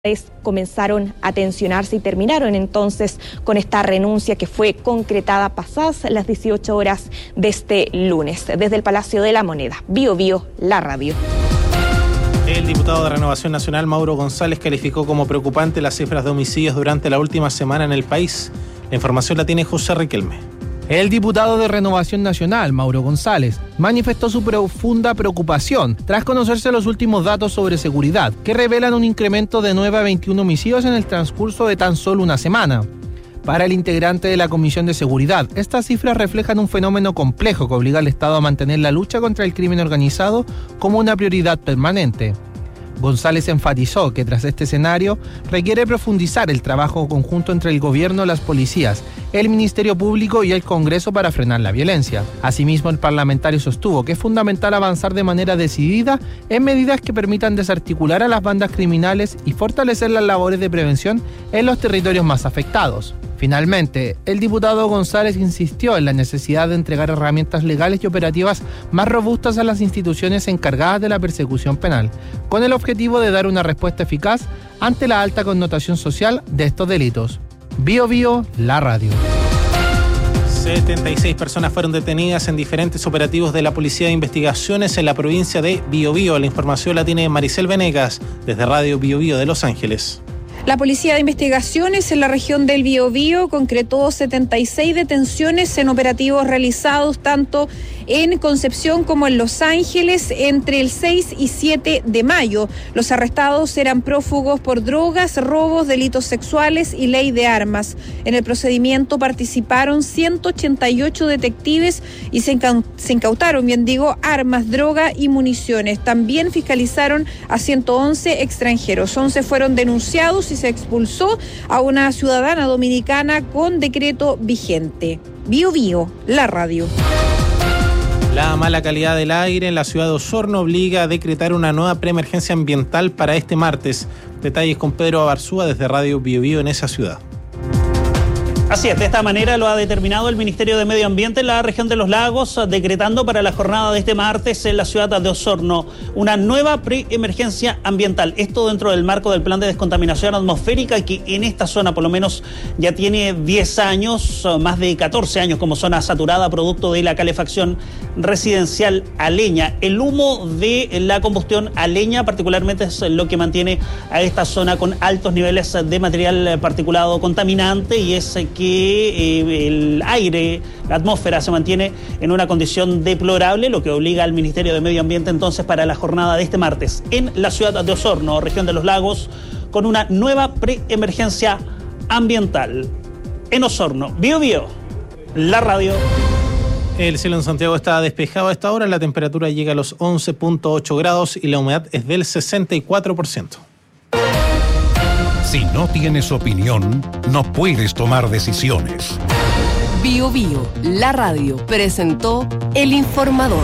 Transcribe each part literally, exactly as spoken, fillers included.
comenzaron a tensionarse y terminaron entonces con esta renuncia que fue concretada pasadas las dieciocho horas de este lunes. Desde el Palacio de la Moneda, Bio Bio, la radio. El diputado de Renovación Nacional, Mauro González, calificó como preocupante las cifras de homicidios durante la última semana en el país. La información la tiene José Riquelme. El diputado de Renovación Nacional, Mauro González, manifestó su profunda preocupación tras conocerse los últimos datos sobre seguridad, que revelan un incremento de nueve a veintiuno homicidios en el transcurso de tan solo una semana. Para el integrante de la Comisión de Seguridad, estas cifras reflejan un fenómeno complejo que obliga al Estado a mantener la lucha contra el crimen organizado como una prioridad permanente. González enfatizó que tras este escenario requiere profundizar el trabajo conjunto entre el gobierno, las policías, el Ministerio Público y el Congreso para frenar la violencia. Asimismo, el parlamentario sostuvo que es fundamental avanzar de manera decidida en medidas que permitan desarticular a las bandas criminales y fortalecer las labores de prevención en los territorios más afectados. Finalmente, el diputado González insistió en la necesidad de entregar herramientas legales y operativas más robustas a las instituciones encargadas de la persecución penal, con el objetivo de dar una respuesta eficaz ante la alta connotación social de estos delitos. Bio Bio, la radio. setenta y seis personas fueron detenidas en diferentes operativos de la Policía de Investigaciones en la provincia de Biobío. La información la tiene Maricel Venegas desde Radio Biobío de Los Ángeles. La Policía de Investigaciones en la región del Biobío concretó setenta y seis detenciones en operativos realizados tanto en Concepción como en Los Ángeles entre el seis y siete de mayo. Los arrestados eran prófugos por drogas, robos, delitos sexuales y ley de armas. En el procedimiento participaron ciento ochenta y ocho detectives y se, incau- se incautaron, bien digo, armas, droga y municiones. También fiscalizaron a ciento once extranjeros. once fueron denunciados y se expulsó a una ciudadana dominicana con decreto vigente. Bio Bio, la radio. La mala calidad del aire en la ciudad de Osorno obliga a decretar una nueva preemergencia ambiental para este martes. Detalles con Pedro Abarzúa desde Radio Bio Bio en esa ciudad. Así es, de esta manera lo ha determinado el Ministerio de Medio Ambiente en la región de los Lagos, decretando para la jornada de este martes en la ciudad de Osorno una nueva preemergencia ambiental. Esto dentro del marco del plan de descontaminación atmosférica que en esta zona por lo menos ya tiene diez años, más de catorce años como zona saturada producto de la calefacción residencial a leña. El humo de la combustión a leña particularmente es lo que mantiene a esta zona con altos niveles de material particulado contaminante y es que que eh, el aire, la atmósfera se mantiene en una condición deplorable, lo que obliga al Ministerio de Medio Ambiente entonces para la jornada de este martes en la ciudad de Osorno, región de los Lagos, con una nueva preemergencia ambiental. En Osorno, Bio Bio, la radio. El cielo en Santiago está despejado a esta hora, la temperatura llega a los once punto ocho grados y la humedad es del sesenta y cuatro por ciento. Si no tienes opinión, no puedes tomar decisiones. Bio Bio, la radio, presentó El Informador.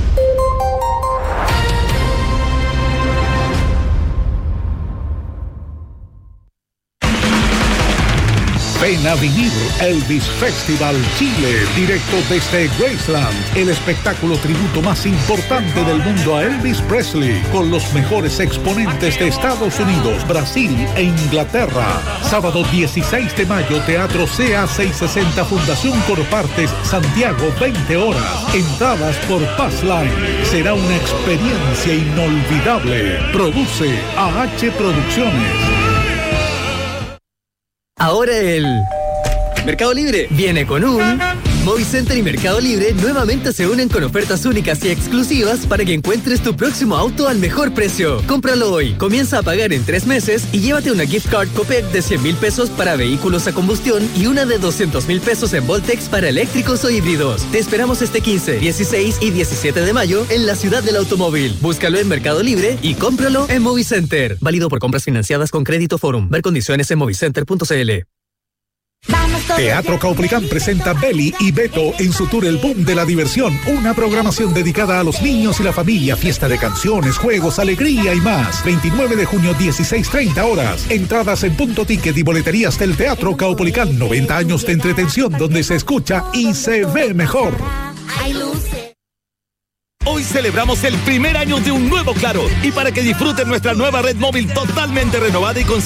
Ven a vivir Elvis Festival Chile, directo desde Graceland, el espectáculo tributo más importante del mundo a Elvis Presley, con los mejores exponentes de Estados Unidos, Brasil e Inglaterra. Sábado dieciséis de mayo, Teatro C A seiscientos sesenta, Fundación Corpartes, Santiago, veinte horas. Entradas por Passline. Será una experiencia inolvidable. Produce A H Producciones. Ahora el Mercado Libre viene con un... Movicenter y Mercado Libre nuevamente se unen con ofertas únicas y exclusivas para que encuentres tu próximo auto al mejor precio. Cómpralo hoy, comienza a pagar en tres meses y llévate una gift card Copec de cien mil pesos para vehículos a combustión y una de doscientos mil pesos en Voltex para eléctricos o híbridos. Te esperamos este quince, dieciséis y diecisiete de mayo en la ciudad del automóvil. Búscalo en Mercado Libre y cómpralo en Movicenter. Válido por compras financiadas con Crédito Forum. Ver condiciones en movicenter punto c l. Teatro Caupolicán presenta Beli y Beto en su tour El Boom de la Diversión, una programación dedicada a los niños y la familia, fiesta de canciones, juegos, alegría y más. veintinueve de junio, dieciséis treinta horas. Entradas en Punto Ticket y boleterías del Teatro Caupolicán. noventa años de entretención donde se escucha y se ve mejor. Hoy celebramos el primer año de un nuevo Claro y para que disfruten nuestra nueva red móvil totalmente renovada y con